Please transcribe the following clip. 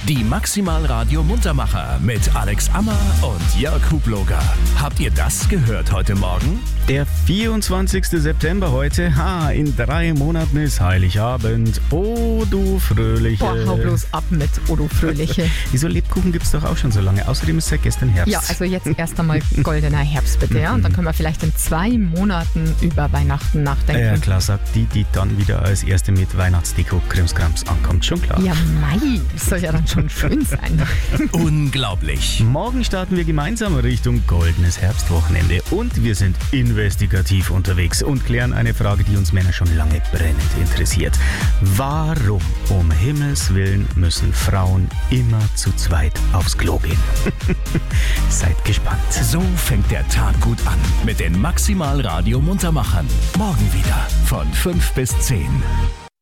Die Maximal Radio Muntermacher mit Alex Ammer und Jörg Hubloger. Habt ihr das gehört heute Morgen? Der 24. September heute. In 3 Monaten ist Heiligabend. Oh, du Fröhliche. Boah, hau bloß ab mit, oh du Fröhliche. Wieso, Lebkuchen gibt's doch auch schon so lange. Außerdem ist seit gestern Herbst. Ja, also jetzt erst einmal goldener Herbst bitte, ja? Und dann können wir vielleicht in 2 Monaten über Weihnachten nachdenken. Ja, klar, sagt die dann wieder als Erste mit Weihnachtsdeko Krimskrams ankommt. Schon klar. Ja, Mai, das soll ja dann schon schön sein. Unglaublich. Morgen starten wir gemeinsam Richtung goldenes Herbstwochenende und wir sind investigativ unterwegs und klären eine Frage, die uns Männer schon lange brennend interessiert. Warum um Himmels Willen müssen Frauen immer zu zweit aufs Klo gehen? Seid gespannt. So fängt der Tag gut an mit den Maximal Radio Muntermachern. Morgen wieder von 5 bis 10.